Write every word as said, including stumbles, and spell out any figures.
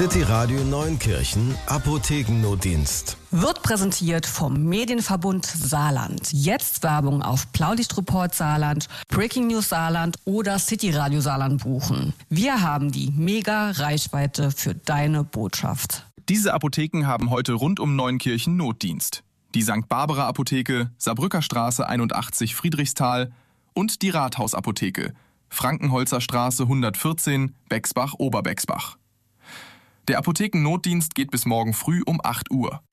City Radio Neunkirchen Apothekennotdienst. Wird präsentiert vom Medienverbund Saarland. Jetzt Werbung auf Blaulichtreport Saarland, Breaking News Saarland oder City Radio Saarland buchen. Wir haben die Mega-Reichweite für deine Botschaft. Diese Apotheken haben heute rund um Neunkirchen Notdienst. Die Sankt Barbara Apotheke, Saarbrücker Straße einundachtzig Friedrichsthal und die Rathausapotheke, Frankenholzer Straße hundertvierzehn, Bexbach-Oberbexbach. Der Apothekennotdienst geht bis morgen früh um acht Uhr.